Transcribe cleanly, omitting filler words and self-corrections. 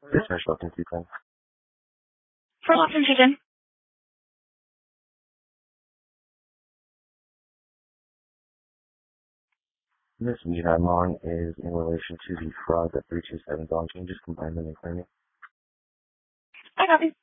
This is Shelton Keaton. For Lawson Chicken. This meet I'm on is in relation to the fraud that 327 Dawn changes combined and claiming. I copy.